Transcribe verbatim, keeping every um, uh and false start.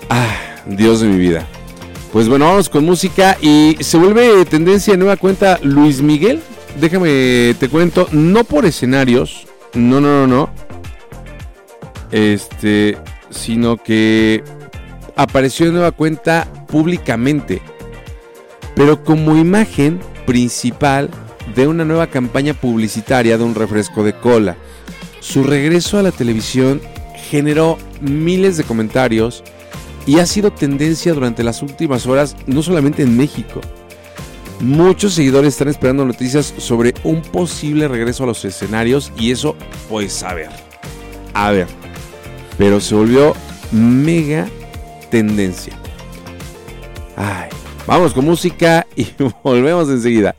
Ah, Dios de mi vida. Pues bueno, vamos con música y se vuelve tendencia de nueva cuenta Luis Miguel. Déjame te cuento, no por escenarios, no, no, no, no. Este, sino que apareció de nueva cuenta públicamente, pero como imagen principal de una nueva campaña publicitaria de un refresco de cola. Su regreso a la televisión generó miles de comentarios y ha sido tendencia durante las últimas horas, no solamente en México. Muchos seguidores están esperando noticias sobre un posible regreso a los escenarios y eso, pues a ver, a ver. Pero se volvió mega tendencia. Ay, vamos con música y volvemos enseguida.